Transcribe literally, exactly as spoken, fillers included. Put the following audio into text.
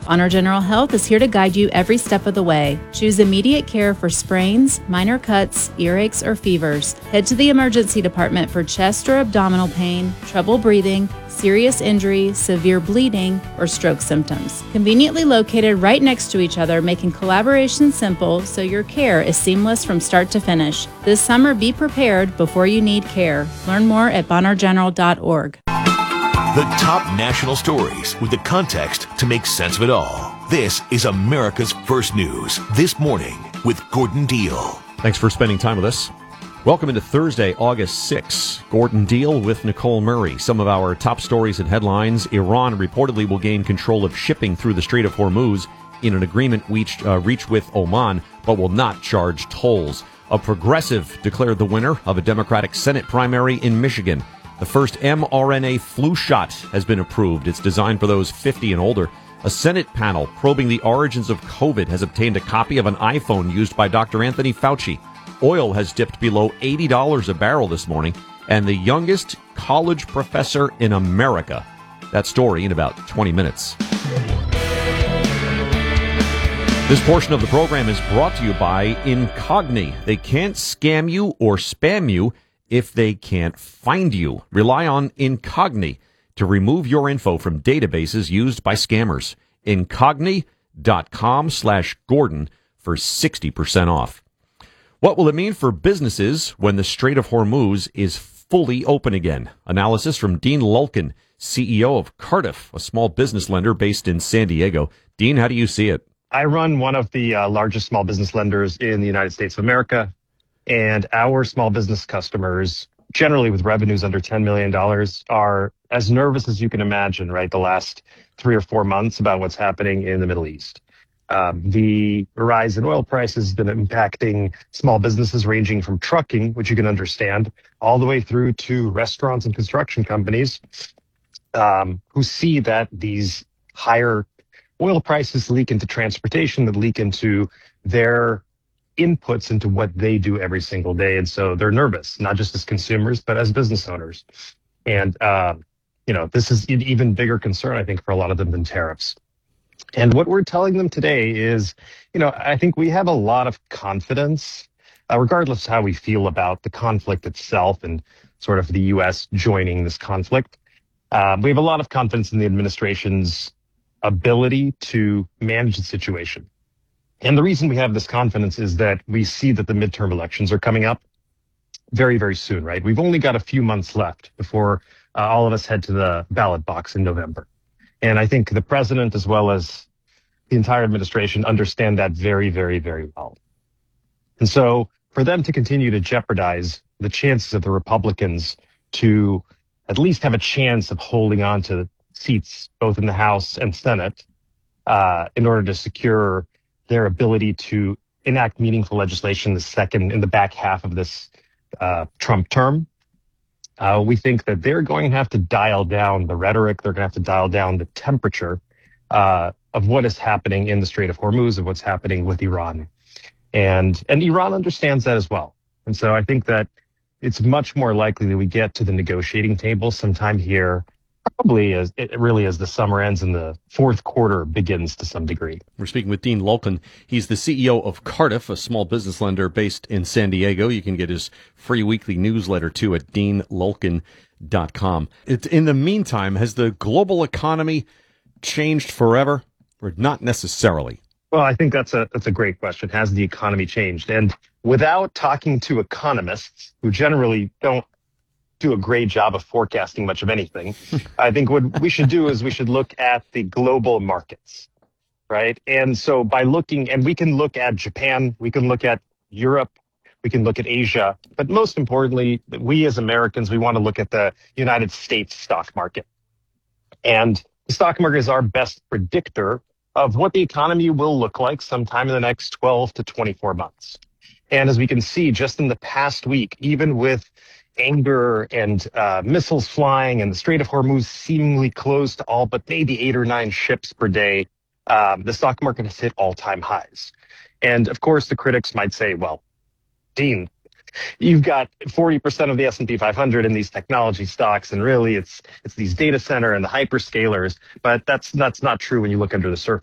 Bonner General Health is here to guide you every step of the way. Choose immediate care for sprains, minor cuts, earaches, or fevers. Head to the emergency department for chest or abdominal pain, trouble breathing, serious injury, severe bleeding, or stroke symptoms. Conveniently located right next to each other, making collaboration simple so your care is seamless from start to finish. This summer, be prepared before you need care. Learn more at bonner general dot org. The top national stories with the context to make sense of it all. This is America's First News This Morning with Gordon Deal. Thanks for spending time with us. Welcome into Thursday, August sixth. Gordon Deal with Nicole Murray. Some of our top stories and headlines. Iran reportedly will gain control of shipping through the Strait of Hormuz in an agreement reached, uh, reached with Oman, but will not charge tolls. A progressive declared the winner of a Democratic Senate primary in Michigan. The first mRNA flu shot has been approved. It's designed for those fifty and older. A Senate panel probing the origins of COVID has obtained a copy of an iPhone used by Doctor Anthony Fauci. Oil has dipped below eighty dollars a barrel this morning. And the youngest college professor in America. That story in about twenty minutes. This portion of the program is brought to you by Incogni. They can't scam you or spam you if they can't find you. Rely on Incogni to remove your info from databases used by scammers. Incogni.com slash Gordon for sixty percent off. What will it mean for businesses when the Strait of Hormuz is fully open again? Analysis from Dean Lulkin, C E O of Cardiff, a small business lender based in San Diego. Dean, how do you see it? I run one of the uh, largest small business lenders in the United States of America. And our small business customers, generally with revenues under ten million dollars, are as nervous as you can imagine, right? The last three or four months about what's happening in the Middle East. Um, the rise in oil prices has been impacting small businesses ranging from trucking, which you can understand, all the way through to restaurants and construction companies um, who see that these higher oil prices leak into transportation, that leak into their inputs into what they do every single day. And so they're nervous, not just as consumers, but as business owners. And, uh, you know, this is an even bigger concern, I think, for a lot of them than tariffs. And what we're telling them today is, you know, I think we have a lot of confidence, uh, regardless of how we feel about the conflict itself and sort of the U S joining this conflict. Uh, we have a lot of confidence in the administration's ability to manage the situation. And the reason we have this confidence is that we see that the midterm elections are coming up very, very soon, right? We've only got a few months left before uh, all of us head to the ballot box in November. And I think the president, as well as the entire administration, understand that very, very, very well. And so for them to continue to jeopardize the chances of the Republicans to at least have a chance of holding on to seats both in the House and Senate uh, in order to secure their ability to enact meaningful legislation the second in the back half of this uh, Trump term. Uh, we think that they're going to have to dial down the rhetoric. They're going to have to dial down the temperature uh, of what is happening in the Strait of Hormuz, of what's happening with Iran. And, and Iran understands that as well. And so I think that it's much more likely that we get to the negotiating table sometime here, probably as it really as the summer ends and the fourth quarter begins to some degree. We're speaking with Dean Lulkin. He's the C E O of Cardiff, a small business lender based in San Diego. You can get his free weekly newsletter too at dean lulkin dot com. It, in the meantime, has the global economy changed forever or not necessarily? Well, I think that's a that's a great question. Has the economy changed? And without talking to economists who generally don't do a great job of forecasting much of anything, I think what we should do is we should look at the global markets, right? And so by looking, and we can look at Japan, we can look at Europe, we can look at Asia, but most importantly, we as Americans, we want to look at the United States stock market. And the stock market is our best predictor of what the economy will look like sometime in the next twelve to twenty-four months. And as we can see, just in the past week, even with anger and uh, missiles flying and the Strait of Hormuz seemingly closed to all but maybe eight or nine ships per day, um, the stock market has hit all-time highs. And of course, the critics might say, well, Dean, you've got forty percent of the S and P five hundred in these technology stocks, and really it's it's these data center and the hyperscalers. But that's that's not true when you look under the surface.